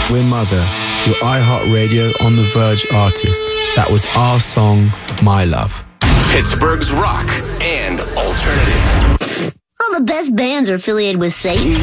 We're Mother, your iHeartRadio On The Verge artist. That was our song, My Love. Pittsburgh's rock and alternative. All the best bands are affiliated with Satan.